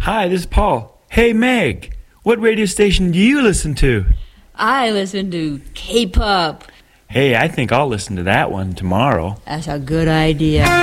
Hi, this is Paul. Hey, Meg, what radio station do you listen to? I listen to K-pop. Hey, I think I'll listen to that one tomorrow. That's a good idea.